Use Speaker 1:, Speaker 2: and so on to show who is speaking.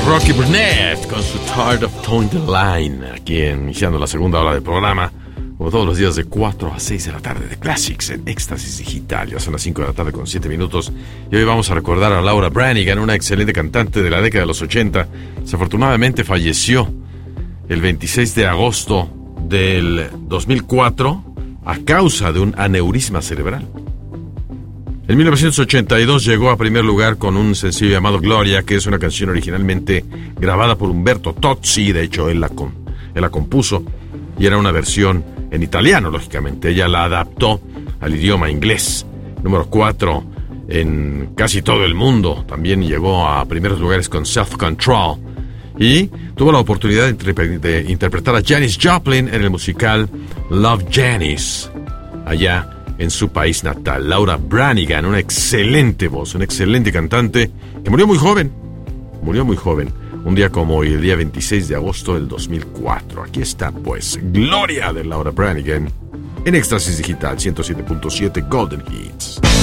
Speaker 1: Rocky Burnett con su Tired of Towing the Line, aquí iniciando la segunda hora del programa, como todos los días de 4 a 6 de la tarde de Classics en Éxtasis Digital. Ya son las 5 de la tarde con 7 minutos y hoy vamos a recordar a Laura Branigan, una excelente cantante de la década de los 80. Desafortunadamente falleció el 26 de agosto del 2004 a causa de un aneurisma cerebral. En 1982 llegó a primer lugar con un sencillo llamado Gloria, que es una canción originalmente grabada por Umberto Tozzi. De hecho, él la compuso y era una versión en italiano, lógicamente. Ella la adaptó al idioma inglés. Número 4 en casi todo el mundo. También llegó a primeros lugares con Self Control. Y tuvo la oportunidad de interpretar a Janis Joplin en el musical Love Janis, allá en su país natal. Laura Branigan, una excelente voz, una excelente cantante que murió muy joven, un día como hoy, el día 26 de agosto del 2004. Aquí está, pues, Gloria de Laura Branigan en Éxtasis Digital 107.7 Golden Hits.